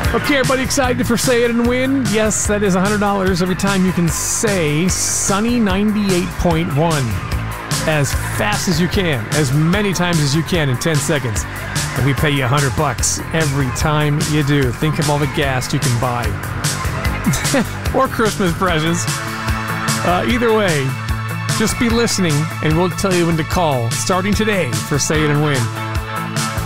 Okay, everybody excited for Say It and Win? Yes, that is $100 every time you can say Sunny 98.1 as fast as you can, as many times as you can in 10 seconds. And we pay you $100 every time you do. Think of all the gas you can buy. Or Christmas presents. Either way, just be listening and we'll tell you when to call starting today for Say It and Win.